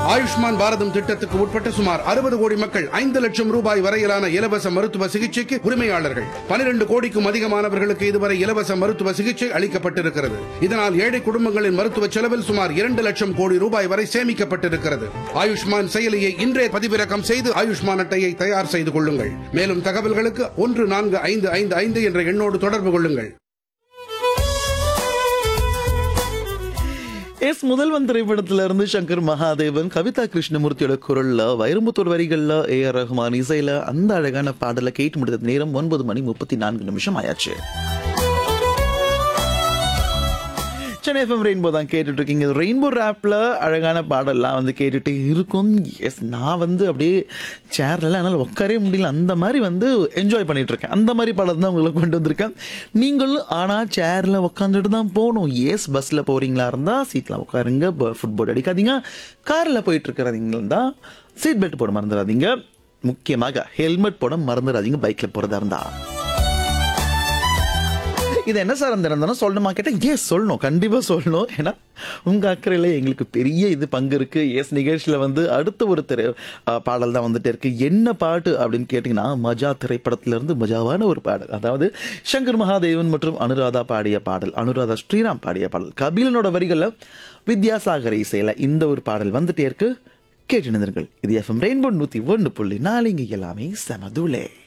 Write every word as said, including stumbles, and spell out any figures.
ஆயுஷ்மான் பாரதம் திட்டத்துக்கு உட்பட்ட சுமார் அறுபது கோடி மக்கள் ஐந்து லட்சம் ரூபாய் வரையிலான இலவச மருத்துவ சிகிச்சைக்கு உரிமையாளர்கள். பனிரெண்டு கோடிக்கும் அதிகமானவர்களுக்கு இதுவரை இலவச மருத்துவ சிகிச்சை அளிக்கப்பட்டிருக்கிறது. இதனால் ஏழை குடும்பங்களின் மருத்துவ செலவில் சுமார் இரண்டு லட்சம் கோடி ரூபாய் வரை சேமிக்கப்பட்டிருக்கிறது. ஆயுஷ்மான் செயலியை இன்றே பதிவிறக்கம் செய்து ஆயுஷ்மான் அட்டையை தயார் செய்து கொள்ளுங்கள். மேலும் தகவல்களுக்கு ஒன்று நான்கு ஐந்து ஐந்து ஐந்து என்ற எண்ணோடு தொடர்பு கொள்ளுங்கள். எஸ் முதல்வன் திரைப்படத்துல இருந்து சங்கர் மகாதேவன், கவிதா கிருஷ்ணமூர்த்தியோட குரல்ல, வைரமுத்தூர் வரிகள்ல, ஏ ஆர் ரஹ்மான் இசையில அந்த அழகான பாடலை கேட்டு முடித்த நேரம் ஒன்பது மணி முப்பத்தி நான்கு நிமிஷம் ஆயாச்சு. சென்னை எஃப்எம் ரெயின்போ தான் கேட்டுட்டு இருக்கீங்க. ரெயின்போ ரேப்ல அழகான பாடல்லாம் வந்து கேட்டுட்டு இருக்கும். எஸ் நான் வந்து அப்படியே சேர்ல என்னால் உட்காரவே முடியல, அந்த மாதிரி வந்து என்ஜாய் பண்ணிட்டு இருக்கேன். அந்த மாதிரி பாடல் தான் உங்களுக்கு கொண்டு வந்திருக்கேன். நீங்களும் ஆனால் சேர்ல உட்காந்துட்டு தான் போகணும். எஸ் பஸ்ல போறீங்களா இருந்தா சீட்ல உட்காருங்க, ஃபுட்போர்ட் அடிக்காதீங்க. கார்ல போயிட்டு இருக்கிறீங்களா இருந்தா சீட் பெல்ட் போட மறந்துடாதீங்க. முக்கியமாக ஹெல்மெட் போட மறந்துடாதீங்க பைக்ல போறதா இருந்தா. இது என்ன சார் அந்த இருந்தாலும் சொல்லணுமா கேட்டால் ஏன் சொல்லணும், கண்டிப்பாக சொல்லணும். ஏன்னா உங்கள் அக்கறையில் எங்களுக்கு பெரிய இது பங்கு இருக்குது. எஸ் நிகழ்ச்சியில் வந்து அடுத்த ஒரு திரை பாடல் தான் வந்துட்டு இருக்குது. என்ன பாட்டு அப்படின்னு கேட்டிங்கன்னா, மஜா திரைப்படத்திலிருந்து மஜாவான ஒரு பாடல். அதாவது சங்கர் மகாதேவன் மற்றும் அனுராதா பாடிய பாடல், அனுராதா ஸ்ரீராம் பாடிய பாடல். கபிலனோட வரிகளில் வித்யாசாகர் இசையில் இந்த ஒரு பாடல் வந்துட்டே இருக்கு. கேட்டு நிறுங்கள். இது எஃப்எம் ரெயின்போ நூற்றி ஒன்று புள்ளி நாலு. இங்கே எல்லாமே சமதுலே.